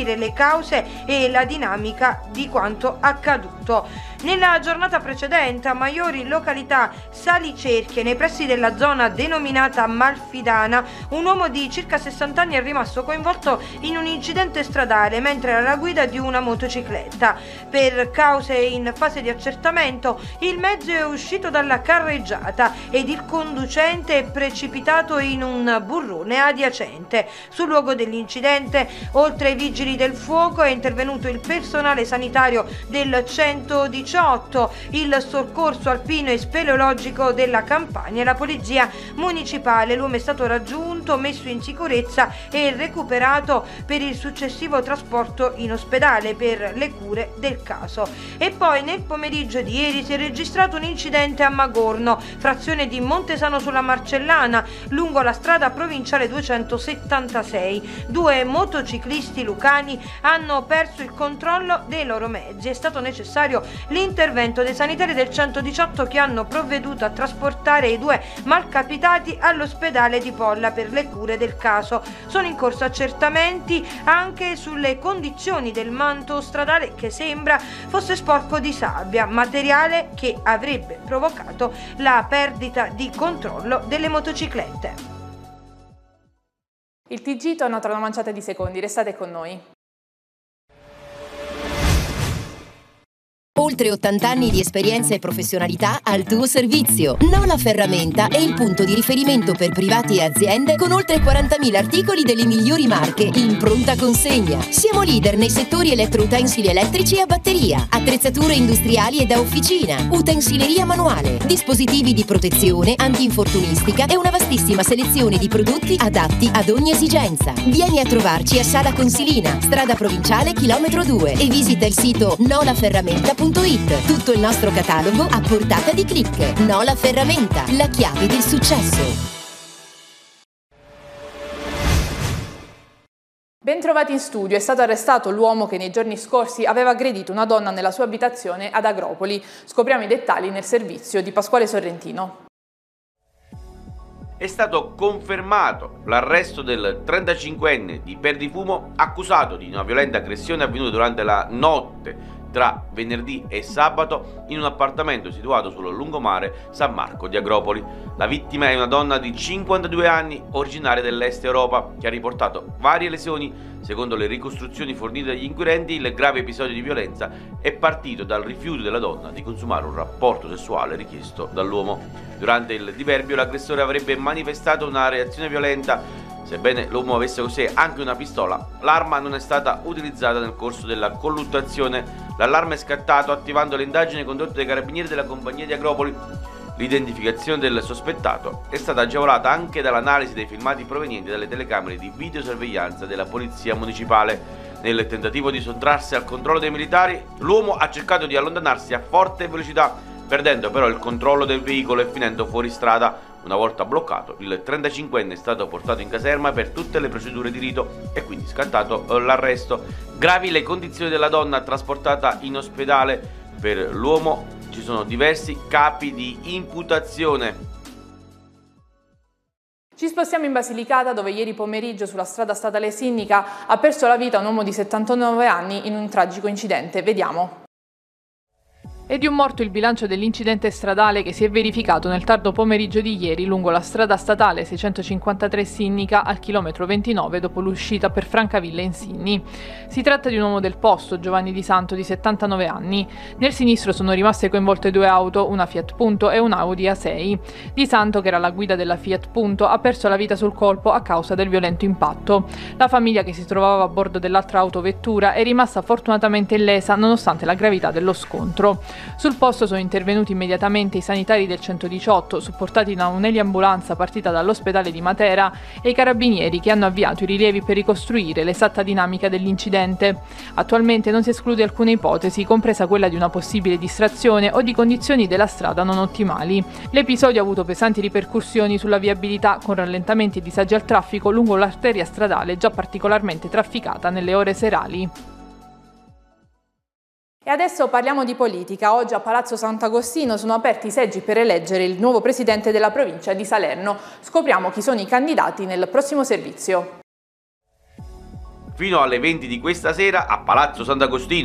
chiarire le cause e la dinamica di quanto accaduto. Nella giornata precedente a Maiori, località Salicerchie, nei pressi della zona denominata Malfidana, un uomo di circa 60 anni è rimasto coinvolto in un incidente stradale mentre era alla guida di una motocicletta. Per cause in fase di accertamento, il mezzo è uscito dalla carreggiata ed il conducente è precipitato in un burrone adiacente. Sul luogo dell'incidente, oltre ai vigili del fuoco, è intervenuto il personale sanitario del 118, il soccorso alpino e speleologico della Campania e la polizia municipale. L'uomo è stato raggiunto, messo in sicurezza e recuperato per il successivo trasporto in ospedale per le cure del caso. E poi nel pomeriggio di ieri si è registrato un incidente a Magorno, frazione di Montesano sulla Marcellana, lungo la strada provinciale 276. Due motociclisti lucani hanno perso il controllo dei loro mezzi. È stato necessario l'intervento dei sanitari del 118 che hanno provveduto a trasportare i due malcapitati all'ospedale di Polla per le cure del caso. Sono in corso accertamenti anche sulle condizioni del manto stradale che sembra fosse sporco di sabbia, materiale che avrebbe provocato la perdita di controllo delle motociclette. Il TG torna tra una manciata di secondi, restate con noi. Oltre 80 anni di esperienza e professionalità al tuo servizio. Nola Ferramenta è il punto di riferimento per privati e aziende con oltre 40.000 articoli delle migliori marche in pronta consegna. Siamo leader nei settori elettroutensili elettrici e a batteria, attrezzature industriali e da officina, utensileria manuale, dispositivi di protezione, antinfortunistica e una vastissima selezione di prodotti adatti ad ogni esigenza. Vieni a trovarci a Sala Consilina, strada provinciale chilometro 2 e visita il sito nolaferramenta.it. Tutto il nostro catalogo a portata di click. Nola Ferramenta, la chiave del successo. Bentrovati in studio. È stato arrestato l'uomo che nei giorni scorsi aveva aggredito una donna nella sua abitazione ad Agropoli. Scopriamo i dettagli nel servizio di Pasquale Sorrentino. È stato confermato l'arresto del 35enne di Perdifumo accusato di una violenta aggressione avvenuta durante la notte tra venerdì e sabato in un appartamento situato sul lungomare San Marco di Agropoli. La vittima è una donna di 52 anni originaria dell'Est Europa che ha riportato varie lesioni. Secondo le ricostruzioni fornite dagli inquirenti, il grave episodio di violenza è partito dal rifiuto della donna di consumare un rapporto sessuale richiesto dall'uomo. Durante il diverbio l'aggressore avrebbe manifestato una reazione violenta. Sebbene l'uomo avesse con sé anche una pistola, l'arma non è stata utilizzata nel corso della colluttazione. L'allarme è scattato attivando le indagini condotte dai carabinieri della compagnia di Agropoli. L'identificazione del sospettato è stata agevolata anche dall'analisi dei filmati provenienti dalle telecamere di videosorveglianza della polizia municipale. Nel tentativo di sottrarsi al controllo dei militari, l'uomo ha cercato di allontanarsi a forte velocità, perdendo però il controllo del veicolo e finendo fuori strada. Una volta bloccato, il 35enne è stato portato in caserma per tutte le procedure di rito e quindi scattato l'arresto. Gravi le condizioni della donna trasportata in ospedale. Per l'uomo ci sono diversi capi di imputazione. Ci spostiamo in Basilicata, dove ieri pomeriggio sulla strada statale Sinnica ha perso la vita un uomo di 79 anni in un tragico incidente. Vediamo. È di un morto il bilancio dell'incidente stradale che si è verificato nel tardo pomeriggio di ieri lungo la strada statale 653 Sinnica al chilometro 29 dopo l'uscita per Francavilla in Sinni. Si tratta di un uomo del posto, Giovanni Di Santo, di 79 anni. Nel sinistro sono rimaste coinvolte due auto, una Fiat Punto e un Audi A6. Di Santo, che era alla guida della Fiat Punto, ha perso la vita sul colpo a causa del violento impatto. La famiglia che si trovava a bordo dell'altra autovettura è rimasta fortunatamente illesa nonostante la gravità dello scontro. Sul posto sono intervenuti immediatamente i sanitari del 118, supportati da un'eliambulanza partita dall'ospedale di Matera, e i carabinieri che hanno avviato i rilievi per ricostruire l'esatta dinamica dell'incidente. Attualmente non si esclude alcuna ipotesi, compresa quella di una possibile distrazione o di condizioni della strada non ottimali. L'episodio ha avuto pesanti ripercussioni sulla viabilità, con rallentamenti e disagi al traffico lungo l'arteria stradale già particolarmente trafficata nelle ore serali. E adesso parliamo di politica. Oggi a Palazzo Sant'Agostino sono aperti i seggi per eleggere il nuovo presidente della provincia di Salerno. Scopriamo chi sono i candidati nel prossimo servizio. fino alle 20 di questa sera a Palazzo Sant'Agostino.